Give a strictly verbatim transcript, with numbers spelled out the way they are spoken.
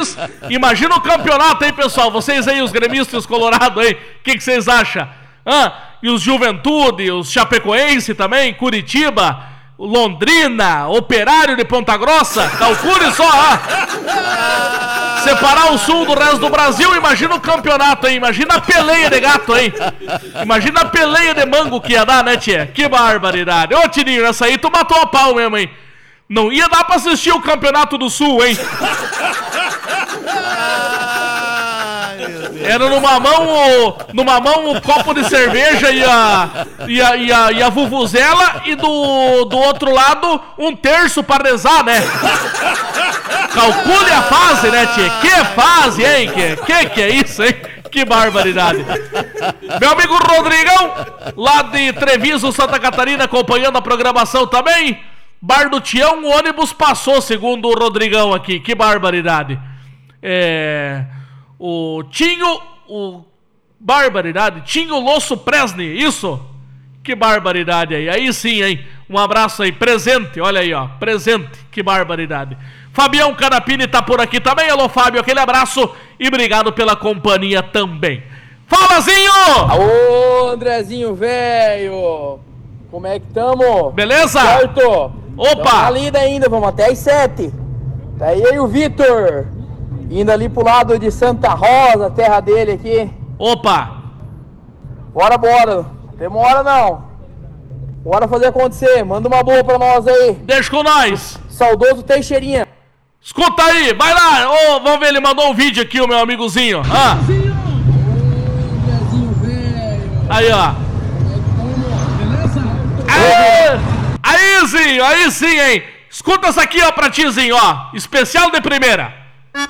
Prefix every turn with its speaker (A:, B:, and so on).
A: Lages. Imagina o campeonato aí, pessoal. Vocês aí, os gremistas e os colorados aí. O que, que vocês acham? Ah, e os Juventude, os Chapecoense também, Curitiba, Londrina, Operário de Ponta Grossa. Calcule só, ah. Separar o sul do resto do Brasil, imagina o campeonato aí. Imagina a peleia de gato, hein? Imagina a peleia de mango que ia dar, né, tia? Que barbaridade. Ô, Tininho, essa aí tu matou a pau mesmo, hein? Não ia dar pra assistir o Campeonato do Sul, hein? Era numa mão o, numa mão o copo de cerveja e a, e a, e a, e a vuvuzela, e do, do outro lado um terço pra rezar, né? Calcule a fase, né, tia? Que fase, hein? Que, que que é isso, hein? Que barbaridade. Meu amigo Rodrigão, lá de Treviso, Santa Catarina, acompanhando a programação também. Bar do Tião, o ônibus passou, segundo o Rodrigão aqui. Que barbaridade. É... O Tinho... O... Barbaridade. Tinho Losso Presne, isso? Que barbaridade aí. Aí sim, hein? Um abraço aí. Presente, olha aí, ó. Presente. Que barbaridade. Fabião Canapini tá por aqui também. Alô, Fábio. Aquele abraço e obrigado pela companhia também. Fala, Zinho!
B: Aô, Andrezinho, velho! Como é que tamo?
A: Beleza?
B: Certo?
A: Opa!
B: Tamo na lida ainda, vamos até às sete. Tá aí eu e o Vitor, indo ali pro lado de Santa Rosa, terra dele aqui.
A: Opa!
B: Bora, bora. Demora não. Bora fazer acontecer. Manda uma boa pra nós aí.
A: Deixa com nós.
B: Saudoso Teixeirinha.
A: Escuta aí, vai lá. Oh, vamos ver, ele mandou um vídeo aqui, o meu amigozinho. Ah. Aí, ó. Aê! Aí, Zinho, aí sim, hein? Escuta essa aqui, ó, pra ti, Zinho, ó. Especial de primeira.